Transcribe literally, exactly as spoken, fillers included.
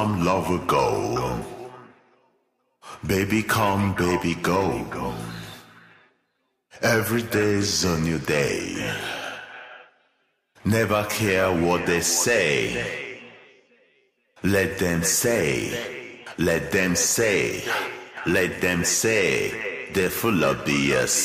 Come, lover, go. Baby, come, baby, go. Every day's a new day. Never care what they say. Let them say, let them say, let them say, they're full of B S.